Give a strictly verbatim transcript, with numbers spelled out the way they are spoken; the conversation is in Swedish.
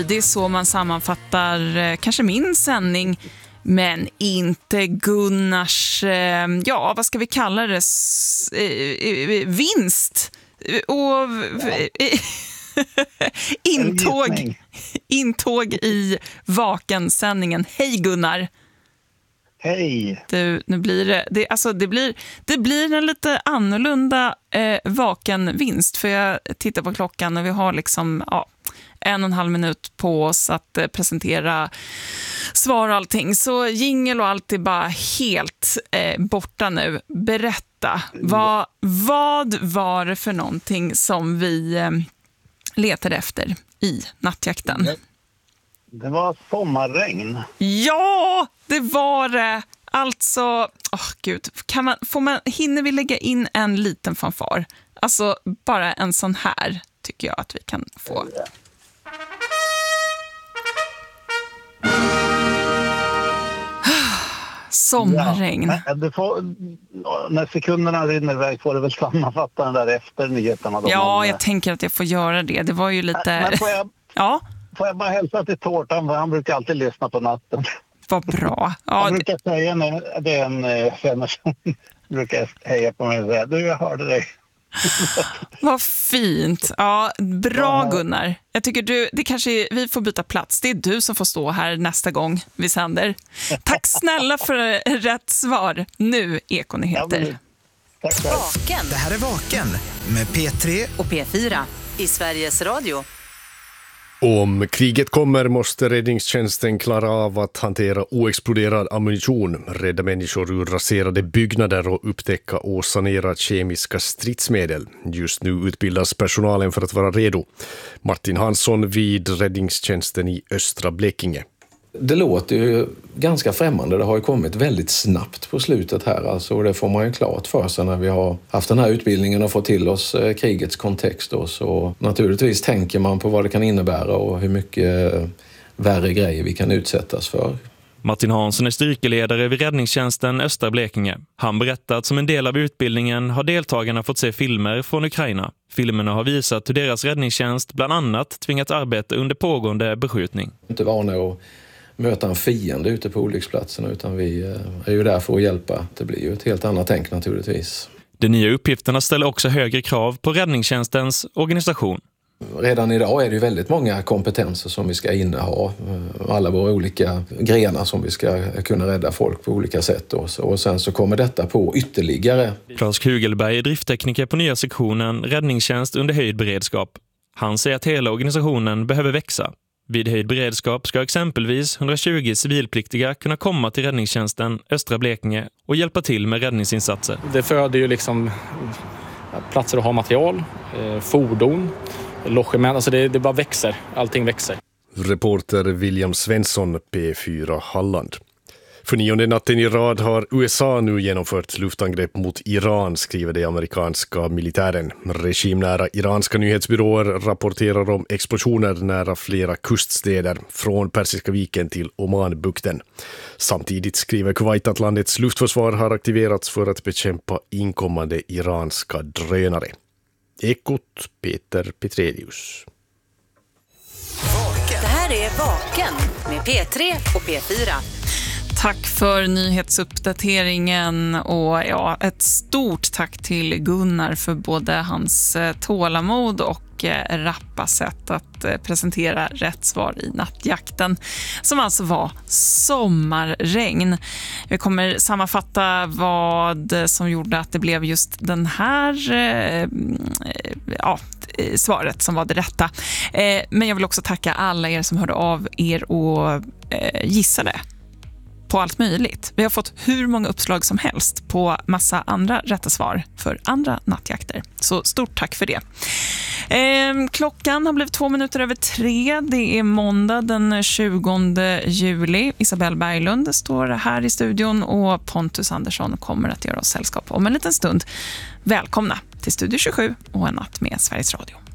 Det är så man sammanfattar eh, kanske min sändning, men inte Gunnars, eh, ja vad ska vi kalla det, S- eh, vinst och eh, intåg, intåg i Vaken-sändningen. Hej Gunnar! Hej! Du, nu blir det, det, alltså det, blir, det blir en lite annorlunda eh, Vaken-vinst, för jag tittar på klockan och vi har liksom ja, en och en halv minut på oss att eh, presentera svar och allting. Så jingle och allt är bara helt eh, borta nu. Berätta, vad, vad var det för någonting som vi eh, letade efter i nattjakten? Det, det var sommarregn. Ja, det var det. Alltså, åh gud, kan man, får man, hinner vi lägga in en liten fanfar? Alltså, bara en sån här tycker jag att vi kan få. Sommarregn. Ja, du får, när sekunderna rinner iväg får du väl sammanfatta den där efter nyheterna. Då, ja, men, jag tänker att jag får göra det. Det var ju lite... Men får, jag, ja. får jag bara hälsa till Tårtan, för han brukar alltid lyssna på natten. Vad bra. Ja, han brukar det... säga när det är en vänner som brukar heja på mig och säga, du, jag hörde dig. Vad fint. Ja, bra Gunnar. Jag tycker du, det kanske vi får byta plats. Det är du som får stå här nästa gång vi sänder. Tack snälla för rätt svar. Nu Ekonyheter. Ja, Vaken. Det här är Vaken med P tre och P fyra i Sveriges Radio. Om kriget kommer måste räddningstjänsten klara av att hantera oexploderad ammunition, rädda människor ur raserade byggnader och upptäcka och sanera kemiska stridsmedel. Just nu utbildas personalen för att vara redo. Martin Hansson vid räddningstjänsten i östra Blekinge. Det låter ju ganska främmande. Det har ju kommit väldigt snabbt på slutet här. Alltså, och det får man ju klart för sig när vi har haft den här utbildningen och fått till oss eh, krigets kontext. Då. Så naturligtvis tänker man på vad det kan innebära och hur mycket eh, värre grejer vi kan utsättas för. Martin Hansson är styrkeledare vid räddningstjänsten östra Blekinge. Han berättar att som en del av utbildningen har deltagarna fått se filmer från Ukraina. Filmerna har visat hur deras räddningstjänst bland annat tvingat arbeta under pågående beskjutning. Inte vana att möta en fiende ute på olycksplatsen, utan vi är ju där för att hjälpa. Det blir ju ett helt annat tänk naturligtvis. De nya uppgifterna ställer också högre krav på räddningstjänstens organisation. Redan idag är det ju väldigt många kompetenser som vi ska inneha. Alla våra olika grenar som vi ska kunna rädda folk på olika sätt. Och sen så kommer detta på ytterligare. Claes Kugelberg är drifttekniker på nya sektionen Räddningstjänst under höjd beredskap. Han säger att hela organisationen behöver växa. Vid höjd beredskap ska exempelvis hundratjugo civilpliktiga kunna komma till räddningstjänsten östra Blekinge och hjälpa till med räddningsinsatser. Det föder ju liksom platser att ha material, fordon, logement, alltså det, det bara växer, allting växer. Reporter William Svensson, P fyra Halland. För nionde natten i rad har U S A nu genomfört luftangrepp mot Iran, skriver det amerikanska militären. Regimnära iranska nyhetsbyråer rapporterar om explosioner nära flera kuststäder, från Persiska viken till Omanbukten. Samtidigt skriver Kuwait att landets luftförsvar har aktiverats för att bekämpa inkommande iranska drönare. Ekot, Peter Petrelius. Det här är Vaken med P tre och P fyra. Tack för nyhetsuppdateringen och ja, ett stort tack till Gunnar för både hans tålamod och rappa sätt att presentera rätt svar i nattjakten, som alltså var sommarregn. Vi kommer sammanfatta vad som gjorde att det blev just den här ja, svaret som var det rätta. Men jag vill också tacka alla er som hörde av er och gissade på allt möjligt. Vi har fått hur många uppslag som helst på massa andra rätta svar för andra nattjakter. Så stort tack för det. Eh, klockan har blivit två minuter över tre. Det är måndag den tjugonde juli. Isabelle Berglund står här i studion och Pontus Andersson kommer att göra oss sällskap om en liten stund. Välkomna till Studio tjugosju och en natt med Sveriges Radio.